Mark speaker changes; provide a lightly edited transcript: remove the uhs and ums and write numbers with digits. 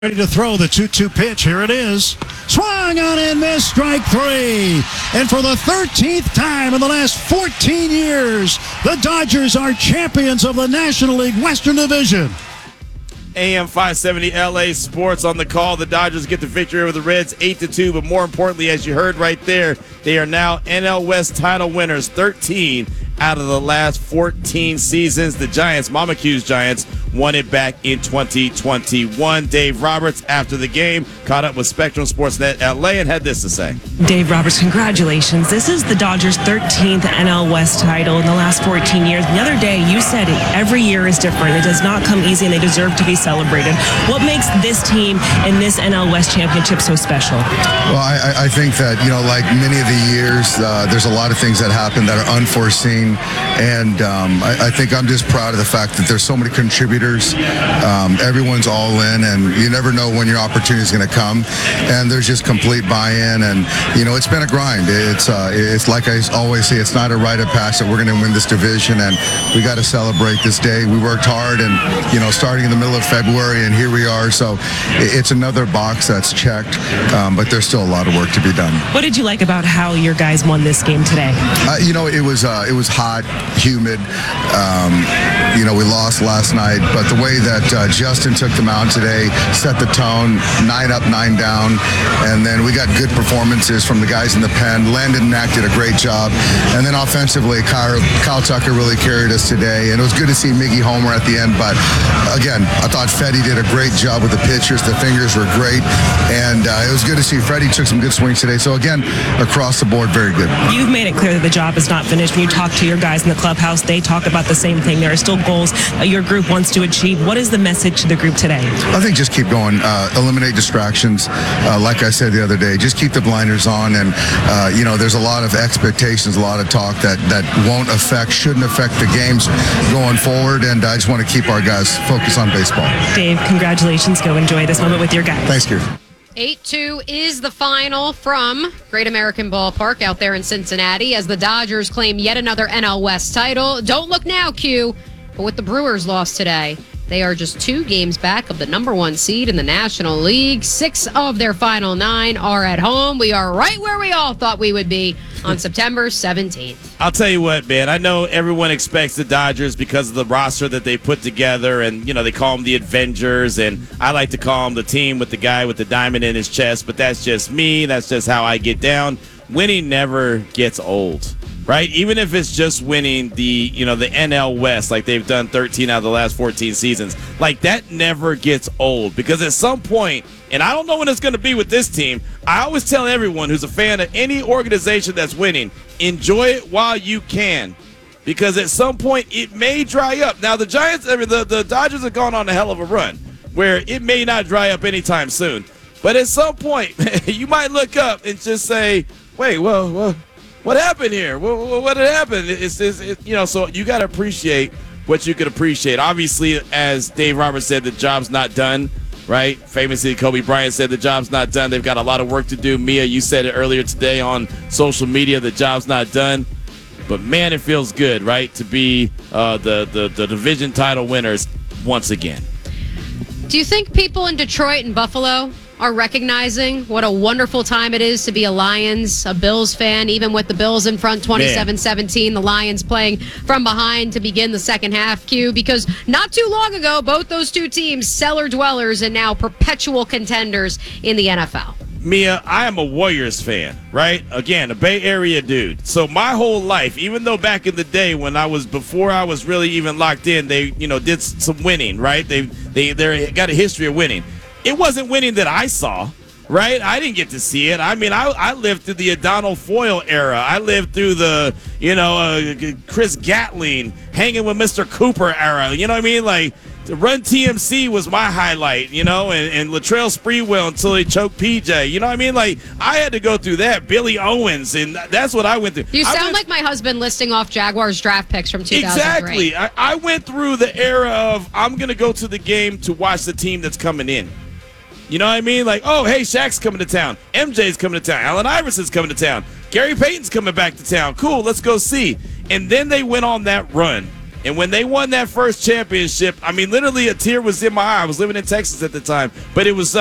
Speaker 1: Ready to throw the 2-2 pitch. Here it is. Swung on and missed. Strike three. And for the 13th time in the last 14 years, the Dodgers are champions of the National League Western Division.
Speaker 2: AM 570 LA Sports on the call. The Dodgers get the victory over the Reds 8-2, but more importantly, as you heard right there, they are now NL West title winners, 13 out of the last 14 seasons. The Giants, Mama Q's Giants, won it back in 2021. Dave Roberts, after the game, caught up with Spectrum Sportsnet LA and had this to say.
Speaker 3: Dave Roberts, congratulations. This is the Dodgers' 13th NL West title in the last 14 years. The other day, you said it, every year is different. It does not come easy, and they deserve to be celebrated. What makes this team and this NL West championship so special?
Speaker 4: Well, I think that, like many of the years, there's a lot of things that happen that are unforeseen. And I think I'm just proud of the fact that there's so many contributors. Everyone's all in, and you never know when your opportunity is going to come. And there's just complete buy-in, and it's been a grind. It's like I always say, it's not a rite of passage that we're going to win this division, and we got to celebrate this day. We worked hard, and starting in the middle of February, and here we are. So it's another box that's checked, but there's still a lot of work to be done.
Speaker 3: What did you like about how your guys won this game today?
Speaker 4: It was hot, humid. We lost last night, but the way that Justin took the mound today set the tone, 9 up, 9 down, and then we got good performances from the guys in the pen. Landon Knack did a great job, and then offensively, Kyle Tucker really carried us today, and it was good to see Miggy homer at the end, but again, I thought Fedde did a great job with the pitchers. The fingers were great, and it was good to see Freddie took some good swings today. So again, across the board, very good.
Speaker 3: You've made it clear that the job is not finished. When you talk to your guys in the clubhouse, they talk about the same thing. There are still goals your group wants to achieve. What is the message to the group today?
Speaker 4: I think just keep going. Eliminate distractions. Like I said the other day, just keep the blinders on. And, there's a lot of expectations, a lot of talk that shouldn't affect the games going forward. And I just want to keep our guys focused on baseball.
Speaker 3: Dave, congratulations. Go enjoy this moment with your guys.
Speaker 4: Thanks, Kirsten.
Speaker 5: 8-2 is the final from Great American Ballpark out there in Cincinnati as the Dodgers claim yet another NL West title. Don't look now, Q, but with the Brewers lost today, they are just 2 games back of the number 1 seed in the National League. 6 of their final 9 are at home. We are right where we all thought we would be on September 17th.
Speaker 2: I'll tell you what, man. I know everyone expects the Dodgers because of the roster that they put together, and, they call them the Avengers, and I like to call them the team with the guy with the diamond in his chest, but that's just me. That's just how I get down. Winning never gets old. Right? Even if it's just winning the NL West, like they've done 13 out of the last 14 seasons, like that never gets old, because at some point, and I don't know when it's going to be with this team, I always tell everyone who's a fan of any organization that's winning, enjoy it while you can, because at some point it may dry up. Now the the Dodgers have gone on a hell of a run where it may not dry up anytime soon, but at some point you might look up and just say, wait, well, what happened here? What had happened? So you got to appreciate what you can appreciate. Obviously, as Dave Roberts said, the job's not done, right? Famously, Kobe Bryant said the job's not done. They've got a lot of work to do. Mia, you said it earlier today on social media, the job's not done. But, man, it feels good, right, to be the division title winners once again.
Speaker 5: Do you think people in Detroit and Buffalo are recognizing what a wonderful time it is to be a Lions, a Bills fan, even with the Bills in front 27-17, the Lions playing from behind to begin the second half, Q, because not too long ago, both those two teams, cellar dwellers and now perpetual contenders in the NFL.
Speaker 2: Mia, I am a Warriors fan, right? Again, a Bay Area dude. So my whole life, even though back in the day before I was really even locked in, they, did some winning, right? They got a history of winning. It wasn't winning that I saw, right? I didn't get to see it. I mean, I lived through the O'Donnell Foyle era. I lived through the, Chris Gatling hanging with Mr. Cooper era. You know what I mean? Like, the Run TMC was my highlight, and Latrell Sprewell until he choked PJ. You know what I mean? Like, I had to go through that. Billy Owens, and that's what I went through.
Speaker 5: You sound like my husband listing off Jaguars draft picks from 2003.
Speaker 2: Exactly. I went through the era of I'm going to go to the game to watch the team that's coming in. You know what I mean? Like, oh, hey, Shaq's coming to town. MJ's coming to town. Allen Iverson's coming to town. Gary Payton's coming back to town. Cool, let's go see. And then they went on that run. And when they won that first championship, I mean, literally a tear was in my eye. I was living in Texas at the time, but it was